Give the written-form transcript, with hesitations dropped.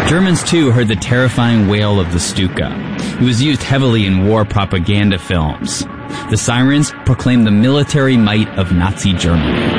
Germans, too, heard the terrifying wail of the Stuka. It was used heavily in war propaganda films. The sirens proclaimed the military might of Nazi Germany.